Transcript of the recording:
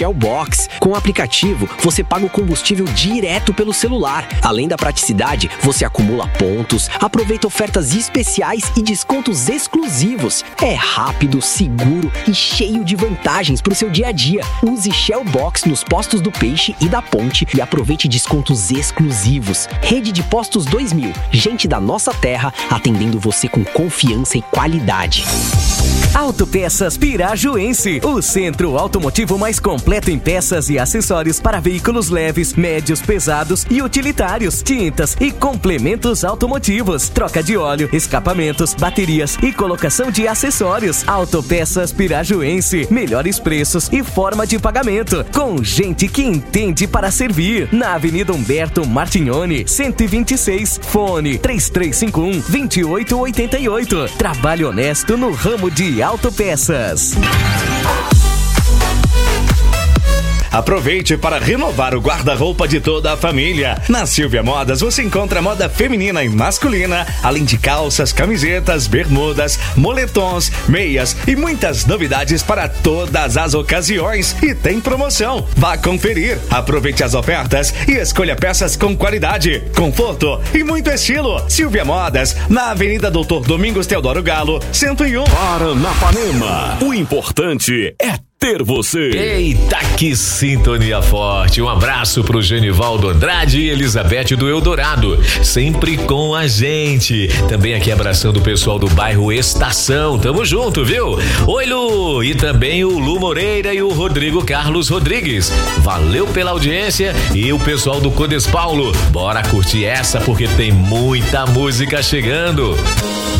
Shell Box. Com o aplicativo, você paga o combustível direto pelo celular. Além da praticidade, você acumula pontos, aproveita ofertas especiais e descontos exclusivos. É rápido, seguro e cheio de vantagens para o seu dia a dia. Use Shell Box nos postos do Peixe e da Ponte e aproveite descontos exclusivos. Rede de Postos 2000. Gente da nossa terra atendendo você com confiança e qualidade. Autopeças Pirajuense, o centro automotivo mais completo em peças e acessórios para veículos leves, médios, pesados e utilitários, tintas e complementos automotivos, troca de óleo, escapamentos, baterias e colocação de acessórios. Autopeças Pirajuense, melhores preços e forma de pagamento, com gente que entende para servir. Na Avenida Humberto Martignoni, 126, fone 3351-2888. Trabalho honesto no ramo de autopeças. Aproveite para renovar o guarda-roupa de toda a família. Na Silvia Modas você encontra moda feminina e masculina, além de calças, camisetas, bermudas, moletons, meias e muitas novidades para todas as ocasiões. E tem promoção. Vá conferir. Aproveite as ofertas e escolha peças com qualidade, conforto e muito estilo. Silvia Modas, na Avenida Doutor Domingos Teodoro Galo, 101. Paranapanema. O importante é ter você. Eita, que sintonia forte. Um abraço pro Genivaldo Andrade e Elizabeth do Eldorado, sempre com a gente. Também aqui abraçando o pessoal do bairro Estação. Tamo junto, viu? Oi, Lu! E também o Lu Moreira e o Rodrigo Carlos Rodrigues. Valeu pela audiência e o pessoal do Codes Paulo. Bora curtir essa porque tem muita música chegando.